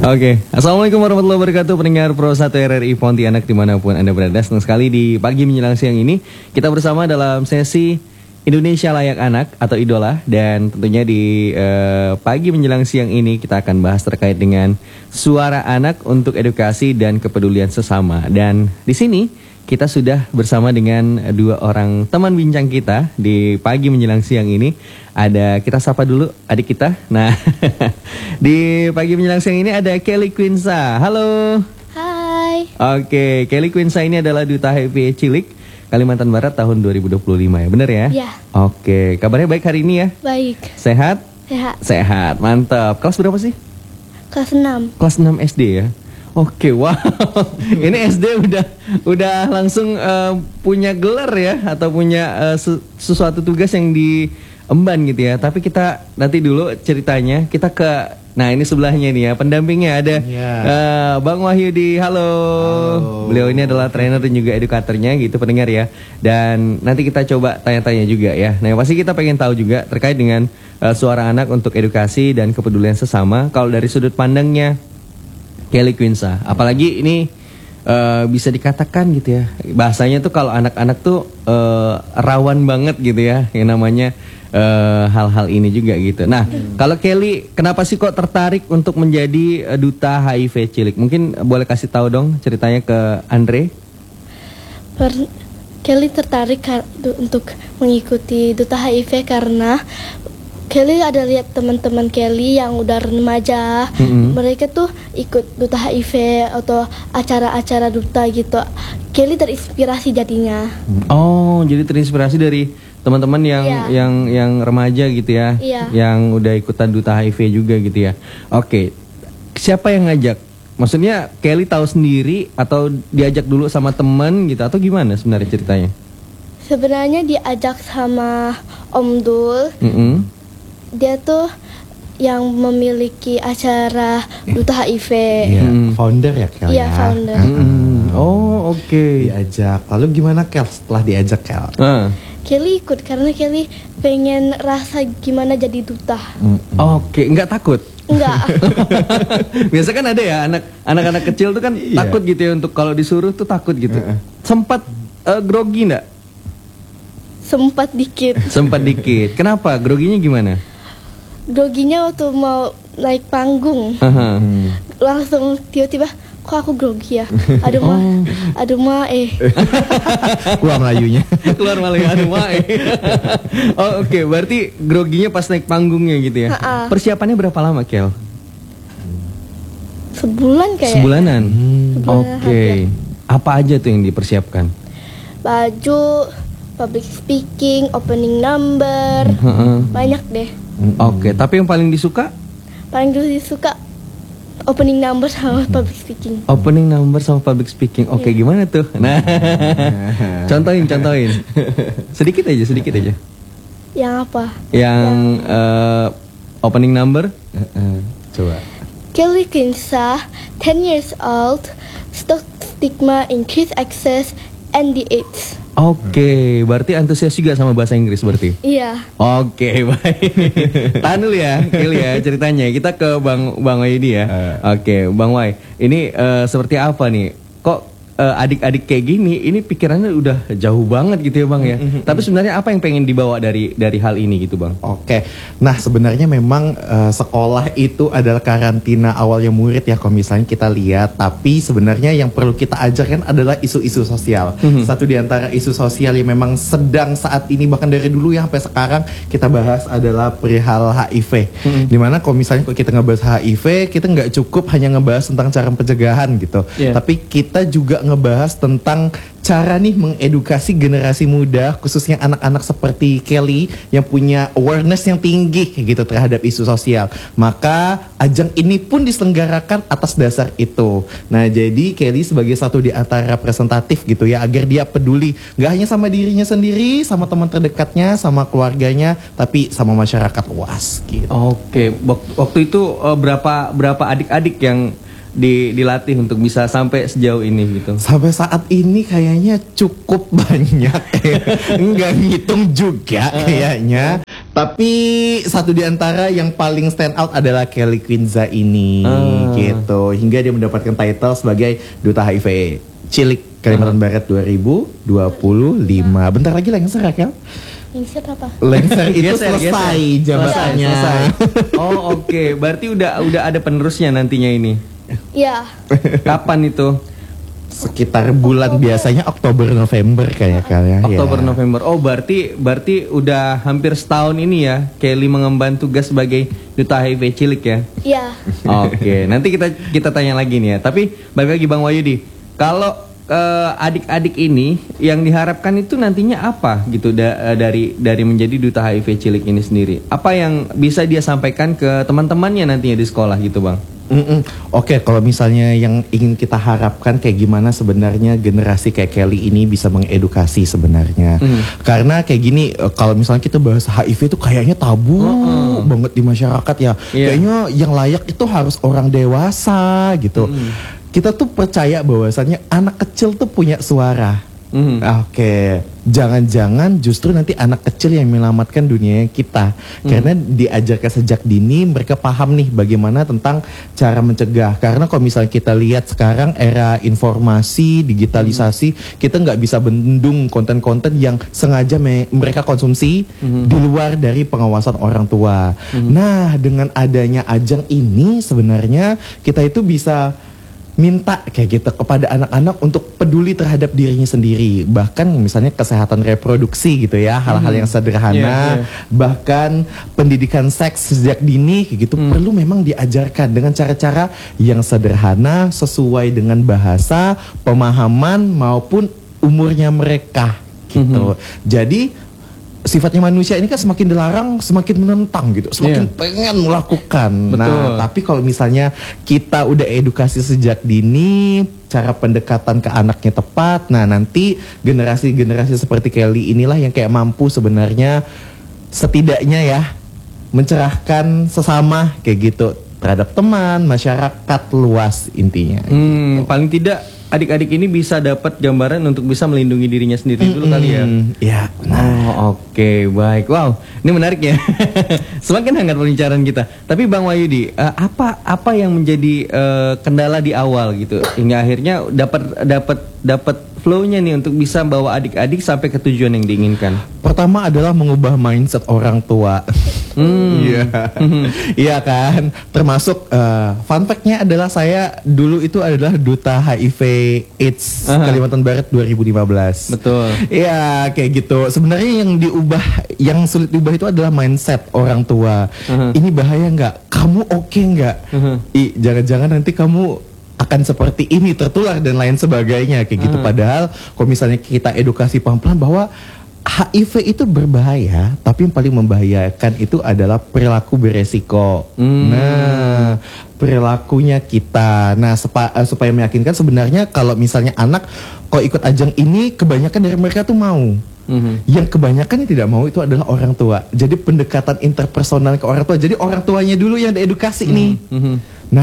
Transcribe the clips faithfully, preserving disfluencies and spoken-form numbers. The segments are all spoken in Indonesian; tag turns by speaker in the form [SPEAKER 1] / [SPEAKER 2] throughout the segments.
[SPEAKER 1] Oke, Assalamualaikum warahmatullahi wabarakatuh. Pendengar Pro satu R R I Pontianak dimanapun Anda berada. Senang sekali di pagi menjelang siang ini kita bersama dalam sesi Indonesia Layak Anak atau Idola. Dan tentunya di uh, pagi menjelang siang ini kita akan bahas terkait dengan suara anak untuk edukasi dan kepedulian sesama. Dan di sini kita sudah bersama dengan dua orang teman bincang kita di pagi menjelang siang ini. Ada, kita sapa dulu adik kita. Nah, di pagi menjelang siang ini ada Kelly Quinsa. Halo.
[SPEAKER 2] Hai.
[SPEAKER 1] Oke, Kelly Quinsa ini adalah Duta H I V Cilik Kalimantan Barat tahun dua ribu dua puluh lima ya, benar ya?
[SPEAKER 2] Iya.
[SPEAKER 1] Oke, kabarnya baik hari ini ya?
[SPEAKER 2] Baik.
[SPEAKER 1] Sehat?
[SPEAKER 2] Sehat.
[SPEAKER 1] Sehat, mantap. Kelas berapa sih?
[SPEAKER 2] Kelas enam.
[SPEAKER 1] Kelas enam S D ya? Oke, wow. Ini S D udah udah langsung uh, punya gelar ya, atau punya uh, sesuatu tugas yang diemban gitu ya. Tapi kita nanti dulu ceritanya kita ke, nah ini sebelahnya nih ya, pendampingnya ada yeah. uh, Bang Wahyudi. Halo. Halo. Beliau ini adalah trainer dan juga edukatornya gitu pendengar ya. Dan nanti kita coba tanya-tanya juga ya. Nah, yang pasti kita pengen tahu juga terkait dengan uh, suara anak untuk edukasi dan kepedulian sesama. Kalau dari sudut pandangnya Kelly Quinsa, apalagi ini uh, bisa dikatakan gitu ya, bahasanya tuh kalau anak-anak tuh uh, rawan banget gitu ya, yang namanya hal-hal uh, ini juga gitu. Nah, hmm. kalau Kelly, kenapa sih kok tertarik untuk menjadi uh, duta H I V cilik? Mungkin boleh kasih tahu dong ceritanya ke Andre.
[SPEAKER 2] Per Kelly tertarik untuk mengikuti duta H I V karena Kelly ada lihat teman-teman Kelly yang udah remaja, mm-hmm. mereka tuh ikut duta H I V atau acara-acara duta gitu. Kelly terinspirasi jadinya. Oh,
[SPEAKER 1] jadi terinspirasi dari teman-teman yang yeah. yang yang remaja gitu ya,
[SPEAKER 2] yeah.
[SPEAKER 1] yang udah ikutan duta H I V juga gitu ya. Oke, siapa yang ngajak? Maksudnya Kelly tahu sendiri atau diajak dulu sama teman gitu atau gimana sebenarnya ceritanya?
[SPEAKER 2] Sebenarnya diajak sama Om Dul.
[SPEAKER 1] Mm-hmm.
[SPEAKER 2] Dia tuh yang memiliki acara duta H I V.
[SPEAKER 3] Ya, hmm. founder ya Kel
[SPEAKER 2] ya? Iya, founder.
[SPEAKER 1] Hmm. Oh, oke. Okay.
[SPEAKER 3] Diajak. Lalu gimana Kel setelah diajak Kel?
[SPEAKER 1] Uh.
[SPEAKER 2] Kelly ikut karena Kelly pengen rasa gimana jadi duta.
[SPEAKER 1] Hmm. Oke, okay. Nggak takut?
[SPEAKER 2] Enggak.
[SPEAKER 1] Biasa kan ada ya anak anak-anak kecil tuh kan iya. takut gitu ya untuk kalau disuruh tuh takut gitu. Uh-uh. Sempat uh, grogi nggak?
[SPEAKER 2] Sempat dikit.
[SPEAKER 1] Sempat dikit. Kenapa? Groginya gimana?
[SPEAKER 2] Groginya waktu mau naik panggung,
[SPEAKER 1] uh-huh.
[SPEAKER 2] langsung tiba-tiba kok aku grogi ya. Aduh mah, oh. aduh mah eh.
[SPEAKER 3] Keluar Melayunya.
[SPEAKER 1] Keluar Melayu, aduh mah eh. Oh oke, okay. Berarti groginya pas naik panggungnya gitu ya.
[SPEAKER 2] Ha-ha. Persiapannya
[SPEAKER 1] berapa lama Kel?
[SPEAKER 2] Sebulan kayak.
[SPEAKER 1] Sebulanan. Hmm. Oke. Okay. Apa aja tuh yang dipersiapkan?
[SPEAKER 2] Baju, public speaking, opening number,
[SPEAKER 1] uh-huh.
[SPEAKER 2] banyak deh.
[SPEAKER 1] Oke, okay, tapi yang paling disuka?
[SPEAKER 2] Paling disuka opening number sama public speaking.
[SPEAKER 1] Opening number sama public speaking. Oke, okay, yeah. Gimana tuh? Nah, contohin, contohin. Sedikit aja, sedikit aja.
[SPEAKER 2] Yang apa?
[SPEAKER 1] Yang, Yang... Uh, opening number?
[SPEAKER 3] Uh, coba.
[SPEAKER 2] Kelly Quinsa, ten years old, stop stigma, increase access, and the AIDS.
[SPEAKER 1] Oke, okay, berarti antusias juga sama bahasa Inggris berarti?
[SPEAKER 2] Iya.
[SPEAKER 1] Oke, okay, baik. Tahan dulu ya, Kelly ya ceritanya. Kita ke Bang Bang Wai ini ya. Uh. Oke, okay, Bang Wai. Ini uh, seperti apa nih? Kok uh, adik-adik kayak gini, ini pikirannya udah jauh banget gitu ya Bang ya. Mm-hmm. Tapi sebenarnya apa yang pengen dibawa dari dari hal ini gitu Bang?
[SPEAKER 3] Oke, okay. Nah sebenarnya memang uh, sekolah itu adalah karantina awalnya murid ya kalau misalnya kita lihat. Tapi sebenarnya yang perlu kita ajarkan adalah isu-isu sosial. Mm-hmm. Satu di antara isu sosial yang memang sedang saat ini bahkan dari dulu ya sampai sekarang kita bahas adalah perihal H I V. Mm-hmm. Dimana kalau misalnya kalau kita ngebahas H I V, kita nggak cukup hanya ngebahas tentang cara pencegahan gitu. Yeah. Tapi kita juga ngebahas tentang cara nih mengedukasi generasi muda, khususnya anak-anak seperti Kelly yang punya awareness yang tinggi gitu terhadap isu sosial. Maka ajang ini pun diselenggarakan atas dasar itu. Nah jadi Kelly sebagai satu di antara representatif gitu ya, agar dia peduli gak hanya sama dirinya sendiri, sama teman terdekatnya, sama keluarganya, tapi sama masyarakat luas gitu.
[SPEAKER 1] Oke, waktu itu uh, berapa berapa adik-adik yang di, dilatih untuk bisa sampai sejauh ini gitu?
[SPEAKER 3] Sampai saat ini kayaknya cukup banyak ya. Enggak ngitung juga kayaknya. Tapi satu di antara yang paling stand out adalah Kelly Quinza ini,
[SPEAKER 1] Ah.
[SPEAKER 3] gitu. Hingga dia mendapatkan title sebagai Duta H I V Cilik Kalimantan Barat dua ribu dua puluh lima. Bentar lagi lengser ya, Kel?
[SPEAKER 2] Lengser apa?
[SPEAKER 3] Lengser itu
[SPEAKER 1] Geser,
[SPEAKER 3] selesai
[SPEAKER 1] geser.
[SPEAKER 3] jabatannya.
[SPEAKER 1] Selesai. Oh oke, berarti udah udah ada penerusnya nantinya ini.
[SPEAKER 2] Ya,
[SPEAKER 1] Kapan itu?
[SPEAKER 3] Sekitar bulan biasanya Oktober November kayak kalian.
[SPEAKER 1] Oktober
[SPEAKER 3] ya.
[SPEAKER 1] November. Oh berarti berarti udah hampir setahun ini ya Kelly mengemban tugas sebagai Duta H I V Cilik ya.
[SPEAKER 2] ya.
[SPEAKER 1] Oke, nanti kita kita tanya lagi nih ya. Tapi balik lagi Bang Wahyudi, kalau eh, adik-adik ini yang diharapkan itu nantinya apa gitu da- eh, dari dari menjadi Duta H I V Cilik ini sendiri? Apa yang bisa dia sampaikan ke teman-temannya nantinya di sekolah gitu Bang?
[SPEAKER 3] Mm-mm. Oke, kalau misalnya yang ingin kita harapkan kayak gimana sebenarnya generasi kayak Kelly ini bisa mengedukasi sebenarnya. Karena kayak gini, eh, kalau misalnya kita bahas H I V itu kayaknya tabu banget di masyarakat ya.
[SPEAKER 1] Iya.
[SPEAKER 3] Kayaknya yang layak itu harus orang dewasa gitu. Kita tuh percaya bahwasannya anak kecil tuh punya suara.
[SPEAKER 1] Mhm.
[SPEAKER 3] Oke, jangan-jangan justru nanti anak kecil yang menyelamatkan dunia kita. Karena diajarkan sejak dini mereka paham nih bagaimana tentang cara mencegah. Karena kalau misalnya kita lihat sekarang era informasi, digitalisasi, kita nggak bisa bendung konten-konten yang sengaja me- mereka konsumsi di luar dari pengawasan orang tua. Nah, dengan adanya ajang ini sebenarnya kita itu bisa minta kayak gitu kepada anak-anak untuk peduli terhadap dirinya sendiri, bahkan misalnya kesehatan reproduksi gitu ya, hal-hal yang sederhana,
[SPEAKER 1] Yeah, yeah.
[SPEAKER 3] bahkan pendidikan seks sejak dini kayak gitu perlu memang diajarkan dengan cara-cara yang sederhana sesuai dengan bahasa, pemahaman maupun umurnya mereka gitu. Jadi sifatnya manusia ini kan semakin dilarang semakin menentang gitu, semakin
[SPEAKER 1] Iya.
[SPEAKER 3] pengen melakukan.
[SPEAKER 1] Betul.
[SPEAKER 3] Nah, tapi kalau misalnya kita udah edukasi sejak dini, cara pendekatan ke anaknya tepat, nah nanti generasi-generasi seperti Kelly inilah yang kayak mampu sebenarnya setidaknya ya mencerahkan sesama kayak gitu terhadap teman, masyarakat luas intinya.
[SPEAKER 1] Hmm, paling tidak adik-adik ini bisa dapat gambaran untuk bisa melindungi dirinya sendiri dulu kali ya.
[SPEAKER 3] Hmm, ya,
[SPEAKER 1] Oh, oke, baik. Wow, ini menarik ya. Semakin hangat pembicaraan kita. Tapi Bang Wahyudi, eh, apa apa yang menjadi eh, kendala di awal gitu hingga akhirnya dapat dapat dapat flow-nya nih untuk bisa bawa adik-adik sampai ke tujuan yang diinginkan?
[SPEAKER 3] pertama adalah mengubah mindset orang tua.
[SPEAKER 1] Hmm.
[SPEAKER 3] Iya, iya kan. Termasuk uh, fun fact-nya adalah saya dulu itu adalah duta H I V AIDS
[SPEAKER 1] Aha.
[SPEAKER 3] Kalimantan Barat dua ribu lima belas.
[SPEAKER 1] Betul.
[SPEAKER 3] Iya, kayak gitu. Sebenarnya yang diubah, yang sulit diubah itu adalah mindset orang tua.
[SPEAKER 1] Aha.
[SPEAKER 3] Ini bahaya nggak? Kamu oke nggak?
[SPEAKER 1] Aha.
[SPEAKER 3] Ih, jangan-jangan nanti kamu akan seperti ini, tertular dan lain sebagainya kayak gitu. Padahal kalau misalnya kita edukasi pelan-pelan bahwa H I V itu berbahaya, tapi yang paling membahayakan itu adalah perilaku beresiko.
[SPEAKER 1] Hmm.
[SPEAKER 3] Nah, perilakunya kita. Nah, sepa- eh, supaya meyakinkan sebenarnya kalau misalnya anak kalau ikut ajang ini, kebanyakan dari mereka tuh mau.
[SPEAKER 1] Mhm.
[SPEAKER 3] Yang kebanyakan yang tidak mau itu adalah orang tua. Jadi pendekatan interpersonal ke orang tua. Jadi orang tuanya dulu yang diedukasi nih.
[SPEAKER 1] Mhm.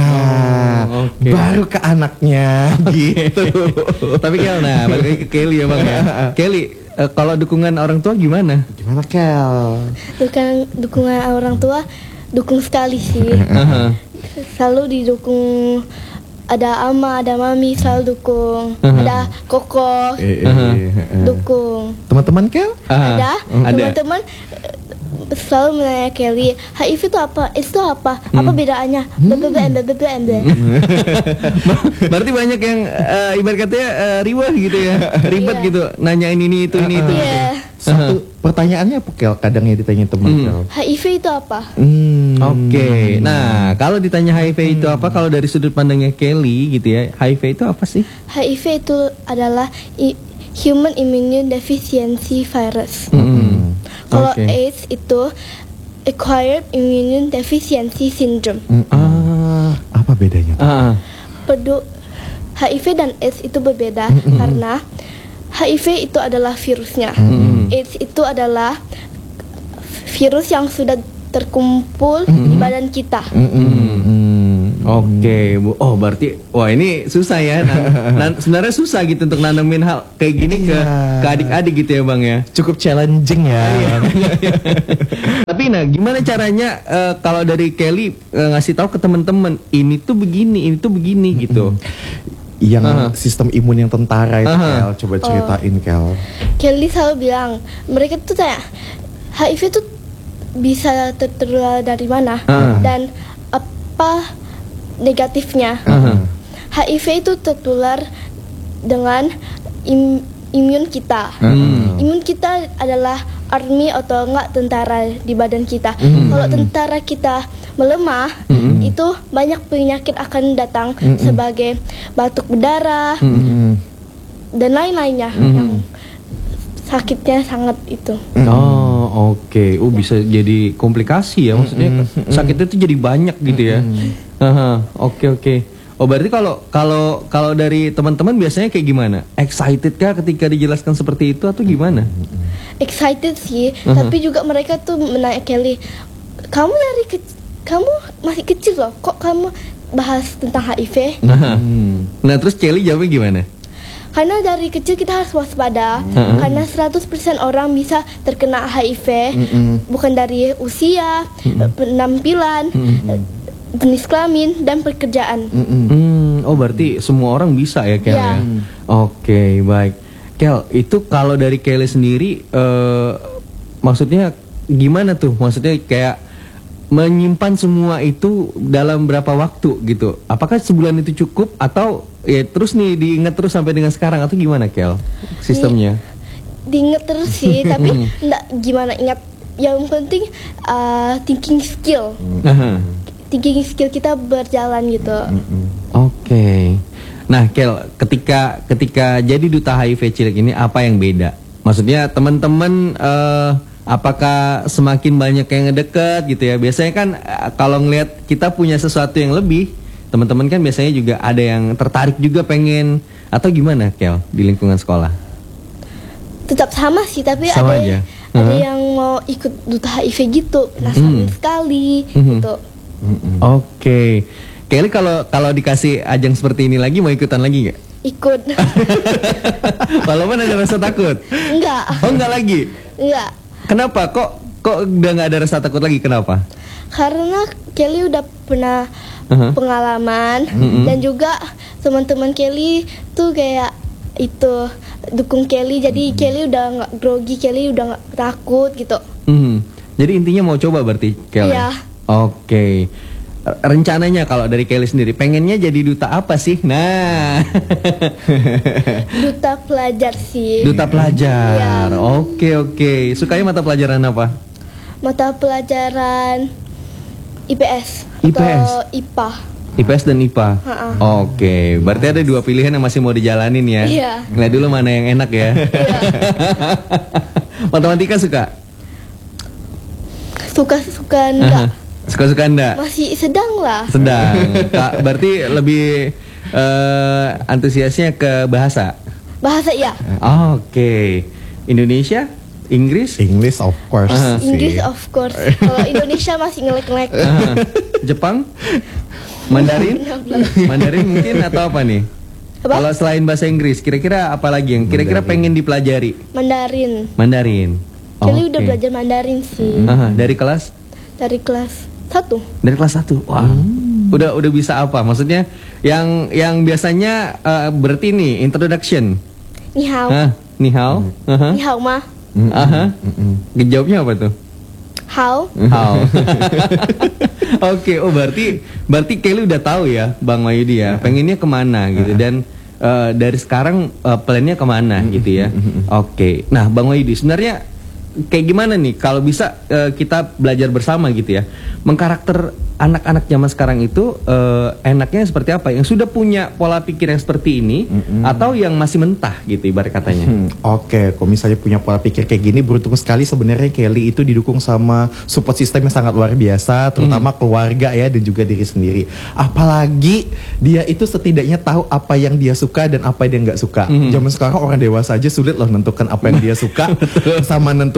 [SPEAKER 3] Nah,
[SPEAKER 1] Oh, oke.
[SPEAKER 3] baru ke anaknya gitu.
[SPEAKER 1] Tapi Kel, nah balik lagi ke Kelly ya Bang ya. Kelly, eh, kalau dukungan orang tua gimana?
[SPEAKER 3] Gimana Kel?
[SPEAKER 2] Dukungan dukungan orang tua dukung sekali sih.
[SPEAKER 1] Aha.
[SPEAKER 2] Selalu didukung, ada ama, ada mami selalu dukung, ada koko
[SPEAKER 3] Eh, eh, eh.
[SPEAKER 2] dukung.
[SPEAKER 3] Teman-teman Kel?
[SPEAKER 1] Ah,
[SPEAKER 2] Ada
[SPEAKER 1] ada.
[SPEAKER 2] teman-teman eh, selalu menanya Kelly, H I V itu apa? Itu apa?
[SPEAKER 1] Hmm.
[SPEAKER 2] Apa bedaannya? Bebek, bebek, bebek.
[SPEAKER 1] Berarti banyak yang eh, ibarat katanya eh, riwah gitu ya, ribet
[SPEAKER 2] Iya.
[SPEAKER 1] gitu, nanyain ini itu ini itu.
[SPEAKER 2] Iya.
[SPEAKER 3] Satu pertanyaannya apa Kel? Kadang ya ditanya teman Kel.
[SPEAKER 2] H I V itu apa?
[SPEAKER 3] Hmm.
[SPEAKER 1] Oke, nah kalau ditanya H I V itu apa, kalau dari sudut pandangnya Kelly gitu ya, H I V itu apa sih?
[SPEAKER 2] H I V itu adalah i- Human Immune Deficiency Virus.
[SPEAKER 1] Hmm.
[SPEAKER 2] Kalau
[SPEAKER 1] Oke.
[SPEAKER 2] AIDS itu Acquired Immune Deficiency Syndrome.
[SPEAKER 1] Ah,
[SPEAKER 3] Apa bedanya?
[SPEAKER 1] ah,
[SPEAKER 2] Pedu H I V dan AIDS itu berbeda karena H I V itu adalah virusnya. AIDS itu adalah virus yang sudah terkumpul di badan kita.
[SPEAKER 3] Hmm.
[SPEAKER 1] Oke, Bu. Oh, berarti wah ini susah ya. Nan- nan- sebenarnya susah gitu untuk nanemin hal kayak gini ke
[SPEAKER 3] Iya.
[SPEAKER 1] ke adik-adik gitu ya, Bang ya.
[SPEAKER 3] Cukup challenging ya.
[SPEAKER 1] Tapi nah gimana caranya uh, kalau dari Kelly uh, ngasih tahu ke teman-teman ini tuh begini, ini tuh begini gitu.
[SPEAKER 3] Yang
[SPEAKER 1] Aha.
[SPEAKER 3] sistem imun yang tentara itu,
[SPEAKER 1] Aha.
[SPEAKER 3] Kel, coba ceritain Kel.
[SPEAKER 2] Kelly selalu bilang mereka tuh tanya H I V tuh bisa tertular dari mana
[SPEAKER 1] Ah.
[SPEAKER 2] dan apa negatifnya.
[SPEAKER 1] Aha.
[SPEAKER 2] H I V itu tertular dengan im- imun kita.
[SPEAKER 1] Hmm.
[SPEAKER 2] Imun kita adalah army atau enggak tentara di badan kita.
[SPEAKER 1] Hmm.
[SPEAKER 2] Kalau tentara kita melemah,
[SPEAKER 1] Hmm.
[SPEAKER 2] itu banyak penyakit akan datang
[SPEAKER 1] Hmm.
[SPEAKER 2] sebagai batuk berdarah
[SPEAKER 1] Hmm.
[SPEAKER 2] dan lain-lainnya
[SPEAKER 1] Hmm.
[SPEAKER 2] yang sakitnya sangat itu.
[SPEAKER 1] Oh oke, oh bisa jadi komplikasi ya maksudnya sakitnya tuh jadi banyak gitu ya. Aha, oke oke. Oh berarti kalau kalau kalau dari teman-teman biasanya kayak gimana? Excited kah ketika dijelaskan seperti itu atau gimana?
[SPEAKER 2] Excited sih,
[SPEAKER 1] Uh-huh.
[SPEAKER 2] tapi juga mereka tuh menanya Kelly, kamu dari kecil, kamu masih kecil loh, kok kamu bahas tentang H I V?
[SPEAKER 1] Nah, nah terus Kelly jawabnya gimana?
[SPEAKER 2] Karena dari kecil kita harus waspada,
[SPEAKER 1] Uh-huh.
[SPEAKER 2] karena seratus persen orang bisa terkena H I V, bukan dari usia, penampilan, jenis kelamin, dan pekerjaan.
[SPEAKER 1] Hmm, oh berarti semua orang bisa ya Kel
[SPEAKER 2] Ya.
[SPEAKER 1] ya? Oke baik. Kel, itu kalau dari Kelly sendiri, eh, maksudnya gimana tuh? Maksudnya kayak menyimpan semua itu dalam berapa waktu gitu? Apakah sebulan itu cukup atau ya terus nih diingat terus sampai dengan sekarang atau gimana Kel? Sistemnya?
[SPEAKER 2] Diingat terus sih, tapi enggak gimana ingat. Yang penting uh, thinking skill,
[SPEAKER 1] Aha.
[SPEAKER 2] thinking skill kita berjalan gitu.
[SPEAKER 1] Oke. Nah, Kel, ketika ketika jadi duta H I V cilik ini apa yang beda? Maksudnya teman-teman eh, apakah semakin banyak yang ngedeket gitu ya? Biasanya kan eh, kalau ngelihat kita punya sesuatu yang lebih, teman-teman kan biasanya juga ada yang tertarik juga pengen atau gimana, Kel, di lingkungan sekolah?
[SPEAKER 2] Tetap sama sih, tapi
[SPEAKER 1] Sama
[SPEAKER 2] ada
[SPEAKER 1] aja.
[SPEAKER 2] ada
[SPEAKER 1] Uh-huh.
[SPEAKER 2] yang mau ikut duta H I V gitu, penasaran
[SPEAKER 1] Hmm.
[SPEAKER 2] sekali
[SPEAKER 1] Mhm.
[SPEAKER 2] gitu.
[SPEAKER 1] Oke. Kelly kalau kalau dikasih ajang seperti ini lagi mau ikutan lagi nggak?
[SPEAKER 2] Ikut.
[SPEAKER 1] Walaupun ada rasa takut.
[SPEAKER 2] Enggak,
[SPEAKER 1] Oh nggak lagi?
[SPEAKER 2] enggak.
[SPEAKER 1] Kenapa? Kok kok udah nggak ada rasa takut lagi? Kenapa?
[SPEAKER 2] Karena Kelly udah pernah
[SPEAKER 1] Uh-huh.
[SPEAKER 2] pengalaman
[SPEAKER 1] Mm-mm.
[SPEAKER 2] dan juga teman-teman Kelly tuh kayak itu dukung Kelly, jadi Kelly udah nggak grogi, Kelly udah nggak takut gitu.
[SPEAKER 1] Hmm. Jadi intinya mau coba berarti Kelly?
[SPEAKER 2] Iya.
[SPEAKER 1] Oke. Rencananya kalau dari Kelly sendiri pengennya jadi duta apa sih? Nah.
[SPEAKER 2] Duta pelajar sih.
[SPEAKER 1] Duta pelajar.
[SPEAKER 2] Iya.
[SPEAKER 1] Oke oke. Sukanya mata pelajaran apa?
[SPEAKER 2] Mata pelajaran I P S
[SPEAKER 1] I P S?
[SPEAKER 2] atau I P A.
[SPEAKER 1] I P S dan I P A.
[SPEAKER 2] Ha-ha.
[SPEAKER 1] Oke, berarti ada dua pilihan yang masih mau dijalanin ya.
[SPEAKER 2] Iya.
[SPEAKER 1] Ngeliat dulu mana yang enak ya. Matematika suka?
[SPEAKER 2] Suka-suka enggak.
[SPEAKER 1] Suka-suka enggak?
[SPEAKER 2] Masih sedang lah.
[SPEAKER 1] Sedang. Kak, berarti lebih eh, antusiasnya ke bahasa.
[SPEAKER 2] Bahasa iya.
[SPEAKER 1] Oke. Indonesia, Inggris,
[SPEAKER 3] English of course
[SPEAKER 1] Aha.
[SPEAKER 3] sih.
[SPEAKER 2] English of course. Kalau Indonesia masih ngelek-ngelek.
[SPEAKER 1] Aha. Jepang, Mandarin, Mandarin mungkin atau apa nih?
[SPEAKER 2] Apa?
[SPEAKER 1] Kalau selain bahasa Inggris, kira-kira apa lagi yang kira-kira pengen dipelajari?
[SPEAKER 2] Mandarin.
[SPEAKER 1] Mandarin.
[SPEAKER 2] Kelly udah
[SPEAKER 1] Oke.
[SPEAKER 2] belajar Mandarin sih
[SPEAKER 1] Aha, dari kelas?
[SPEAKER 2] dari kelas satu.
[SPEAKER 1] Dari kelas satu. Wah. Udah udah bisa apa? Maksudnya yang yang biasanya eh, berarti ini introduction.
[SPEAKER 2] Ni hao.
[SPEAKER 1] Hah, ni hao. Aha.
[SPEAKER 2] Ni hao ma.
[SPEAKER 1] Aha. Jawabnya apa tuh?
[SPEAKER 2] Hao.
[SPEAKER 1] Hao. Oke, oh berarti berarti Kelly udah tahu ya, Bang Mayudi ya, pengennya kemana gitu dan eh, dari sekarang eh, plannya kemana gitu ya. Oke, nah Bang Mayudi sebenarnya kayak gimana nih kalau bisa eh, kita belajar bersama gitu ya, mengkarakter anak-anak zaman sekarang itu eh, enaknya seperti apa? Yang sudah punya pola pikir yang seperti ini atau yang masih mentah gitu ibarat katanya.
[SPEAKER 3] Hmm, Oke, kalau misalnya punya pola pikir kayak gini, beruntung sekali sebenarnya Kelly itu didukung sama support system yang sangat luar biasa, terutama keluarga ya dan juga diri sendiri. Apalagi dia itu setidaknya tahu apa yang dia suka dan apa yang dia nggak suka. Zaman sekarang orang dewasa aja sulit loh menentukan apa yang dia suka sama menentukan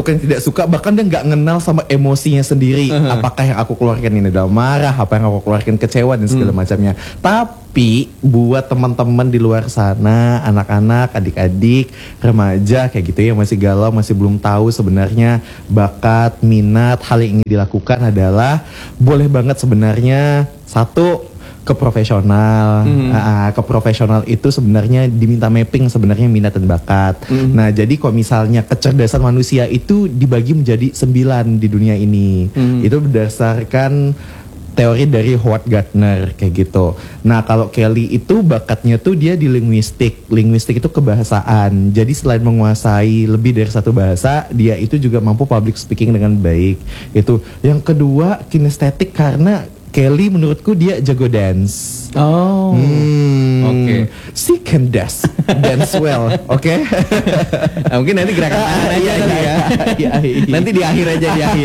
[SPEAKER 3] untuk yang tidak suka, bahkan dia nggak kenal sama emosinya sendiri. Uh-huh. Apakah yang aku keluarkan ini adalah marah, apa yang aku keluarkan kecewa dan segala hmm. macamnya. Tapi buat teman-teman di luar sana, anak-anak, adik-adik, remaja kayak gitu ya, masih galau, masih belum tahu sebenarnya bakat, minat, hal yang ingin dilakukan adalah boleh banget sebenarnya satu ke profesional. Mm-hmm. uh, ke profesional itu sebenarnya diminta mapping sebenarnya minat dan bakat. Mm-hmm. Nah, jadi kalau misalnya kecerdasan manusia itu dibagi menjadi sembilan di dunia ini. Mm-hmm. Itu berdasarkan teori dari Howard Gardner kayak gitu. Nah, kalau Kelly itu bakatnya tuh dia di linguistik. Linguistik itu kebahasaan. Jadi selain menguasai lebih dari satu bahasa, dia itu juga mampu public speaking dengan baik. Itu. Yang kedua, kinestetik, karena Kelly menurutku dia jago dance.
[SPEAKER 1] Oh,
[SPEAKER 3] hmm,
[SPEAKER 1] oke. Okay.
[SPEAKER 3] She can dance, dance well, oke? Okay?
[SPEAKER 1] Nah, mungkin nanti gerakan tangan aja
[SPEAKER 3] iya,
[SPEAKER 1] kali ya.
[SPEAKER 3] Iya, iya.
[SPEAKER 1] Nanti di akhir aja di akhir.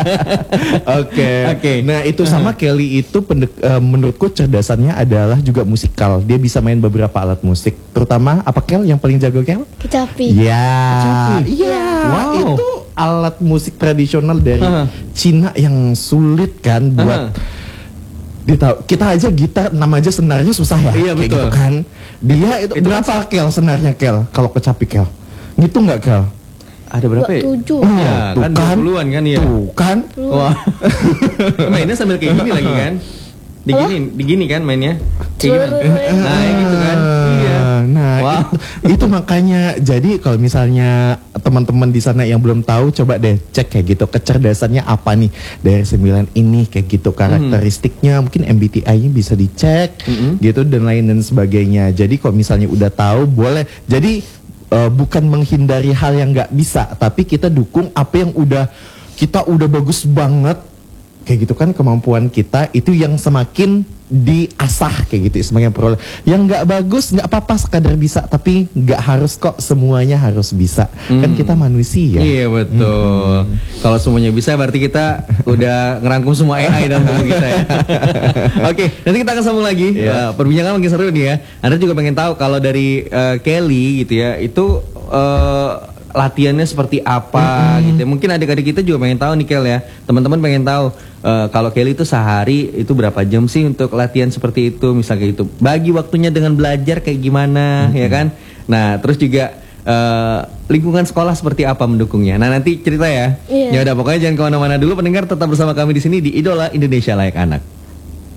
[SPEAKER 3] Oke.
[SPEAKER 1] Oke.
[SPEAKER 3] Nah itu sama Kelly itu pendek, uh, menurutku cerdasannya adalah juga musikal. Dia bisa main beberapa alat musik. Terutama apa Kel yang paling jago Kel?
[SPEAKER 2] Kecapi.
[SPEAKER 3] Iya. Iya.
[SPEAKER 1] Wow.
[SPEAKER 3] Itu alat musik tradisional dari
[SPEAKER 1] uh-huh.
[SPEAKER 3] Cina yang sulit kan buat. Uh-huh. Dia kita aja gitar nama aja senarnya susah ya.
[SPEAKER 1] Iya,
[SPEAKER 3] kayak
[SPEAKER 1] betul.
[SPEAKER 3] Gitu kan. Dia itu,
[SPEAKER 1] itu
[SPEAKER 3] berapa kan Kel senarnya Kel? Kalau kecapi Kel? Ngitung nggak Kel?
[SPEAKER 1] Ada berapa ya?
[SPEAKER 2] Tujuh.
[SPEAKER 3] Oh,
[SPEAKER 1] ya,
[SPEAKER 3] tuh
[SPEAKER 1] kan
[SPEAKER 3] kan
[SPEAKER 1] puluhan kan ya.
[SPEAKER 3] Tuh kan.
[SPEAKER 1] Wah. Mainnya sambil kayak gini lagi kan? Digini, digini kan mainnya. Kayak gimana? Nah, ya gitu kan. Iya.
[SPEAKER 3] Nah,
[SPEAKER 1] wow.
[SPEAKER 3] itu, itu makanya jadi kalau misalnya teman-teman di sana yang belum tahu, coba deh cek kayak gitu kecerdasannya apa nih dari sembilan ini kayak gitu karakteristiknya, mm-hmm. mungkin M B T I-nya bisa dicek, mm-hmm. gitu dan lain dan sebagainya. Jadi kalau misalnya udah tahu boleh. Jadi uh, bukan menghindari hal yang nggak bisa, tapi kita dukung apa yang udah kita udah bagus banget. Kayak gitu kan kemampuan kita itu yang semakin diasah kayak gitu, semakin peroleh. Yang nggak bagus nggak apa-apa, sekadar bisa, tapi nggak harus kok semuanya harus bisa. Hmm. Kan kita manusia.
[SPEAKER 1] Iya betul. Hmm. Kalau semuanya bisa berarti kita udah ngerangkum semua A I dalam tubuh kita ya. Oke, nanti kita akan sambung lagi. Yeah. Uh, perbincangan makin seru nih ya. Anda juga pengen tahu kalau dari uh, Kelly gitu ya, itu uh, latihannya seperti apa mm-hmm. gitu ya. Mungkin adik-adik kita juga pengen tahu nih Kel ya. Teman-teman pengen tahu uh, kalau Kelly itu sehari itu berapa jam sih untuk latihan seperti itu, misalnya gitu. Bagi waktunya dengan belajar kayak gimana, mm-hmm. ya kan? Nah, terus juga uh, lingkungan sekolah seperti apa mendukungnya. Nah, nanti cerita ya. Yeah. Ya udah pokoknya jangan kemana-mana dulu pendengar, tetap bersama kami di sini di Idola Indonesia Layak Anak.